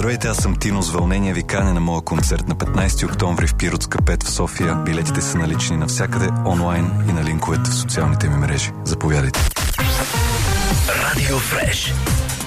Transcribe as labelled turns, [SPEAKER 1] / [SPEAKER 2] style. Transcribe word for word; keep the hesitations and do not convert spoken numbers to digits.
[SPEAKER 1] Здравейте, аз съм Тино с вълнение. Ви каня на моя концерт на петнайсети октомври в Пиротска пет в София. Билетите са налични навсякъде онлайн и на линковете в социалните ми мрежи. Заповядайте.
[SPEAKER 2] Радио Фреш.